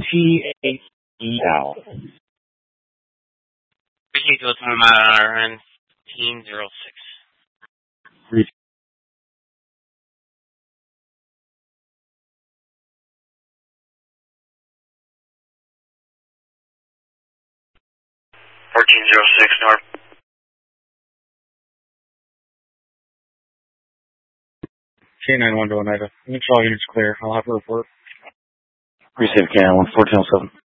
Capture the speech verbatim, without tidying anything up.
T eight E L. Appreciate you listening to my R N fifteen oh six. Reach. fourteen oh six North. K nine one to Oneida. Control units clear. I'll have a report. Receive K nine one fourteen oh seven.